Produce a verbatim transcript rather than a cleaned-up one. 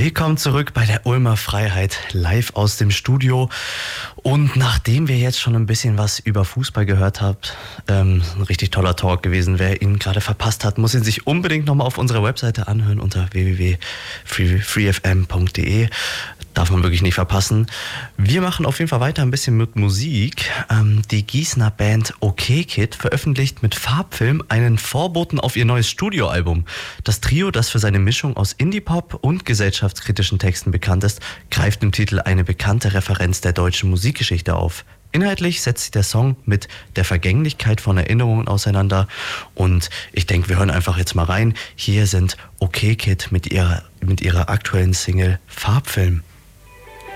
Willkommen zurück bei der Ulmer Freiheit, live aus dem Studio. Und nachdem wir jetzt schon ein bisschen was über Fußball gehört habt, ähm, ein richtig toller Talk gewesen. Wer ihn gerade verpasst hat, muss ihn sich unbedingt nochmal auf unserer Webseite anhören unter w w w punkt free f m punkt d e. Darf man wirklich nicht verpassen. Wir machen auf jeden Fall weiter ein bisschen mit Musik. Ähm, die Gießener Band OK Kid veröffentlicht mit Farbfilm einen Vorboten auf ihr neues Studioalbum. Das Trio, das für seine Mischung aus Indie-Pop und gesellschaftskritischen Texten bekannt ist, greift im Titel eine bekannte Referenz der deutschen Musikgeschichte auf. Inhaltlich setzt sich der Song mit der Vergänglichkeit von Erinnerungen auseinander und ich denke, wir hören einfach jetzt mal rein. Hier sind OK Kid mit ihrer, mit ihrer aktuellen Single Farbfilm.